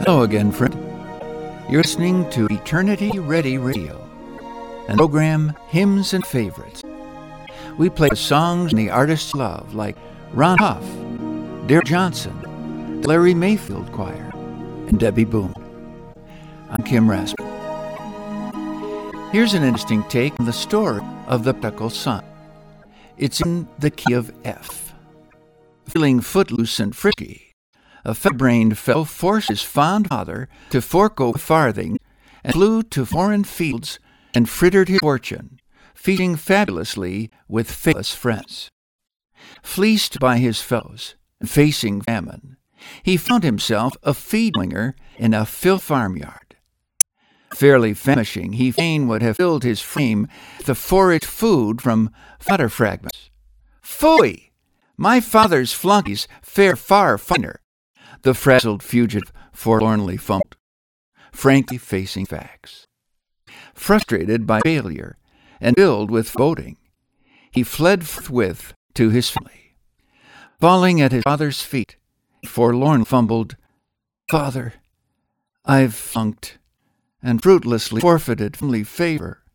Hello again, friend. You're listening to Eternity Ready Radio, and program Hymns and Favorites. We play songs and the artists love, like Ron Huff, Derek Johnson, the Larry Mayfield Choir, and Debbie Boone. I'm Kim Rasper. Here's an interesting take on the story of the prodigal son. It's in the key of F. Feeling footloose and frisky, a fat-brained fellow forced his fond father to forego a farthing and flew to foreign fields and frittered his fortune, feeding fabulously with faithless friends. Fleeced by his fellows and facing famine, he found himself a feed-winger in a filthy farmyard. Fairly famishing, he fain would have filled his frame with the foraged food from fodder fragments. "Phooey! My father's flunkies fare far finer," the frazzled fugitive forlornly fumbled, frankly facing facts. Frustrated by failure and filled with foreboding, he fled forthwith to his family. Falling at his father's feet, he forlornly fumbled, "Father, I've flunked and fruitlessly forfeited family favor."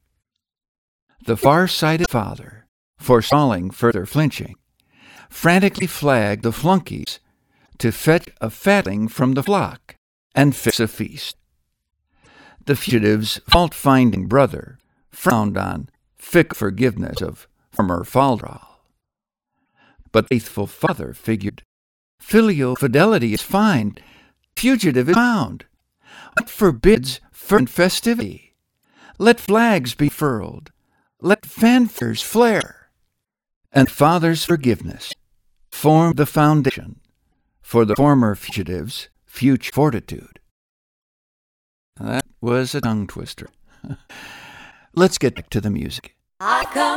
The far-sighted father, forestalling further flinching, frantically flagged the flunkies to fetch a fatling from the flock and fix a feast. The fugitive's fault-finding brother frowned on fickle forgiveness of former falderal. But the faithful father figured, filial fidelity is fine, fugitive is found. What forbids fervent festivity? Let flags be furled, let fanfares flare. And father's forgiveness formed the foundation for the former fugitive's future fortitude. That was a tongue twister. Let's get back to the music. I come